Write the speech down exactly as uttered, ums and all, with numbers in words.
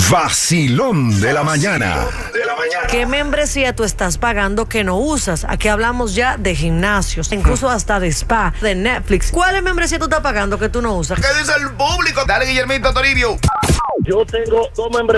Vacilón de la mañana. ¿Qué membresía tú estás pagando que no usas? Aquí hablamos ya de gimnasios, incluso hasta de spa, de Netflix. ¿Cuál membresía tú estás pagando que tú no usas? ¿Qué dice el público? Dale, Guillermito Toribio. Yo tengo dos membresías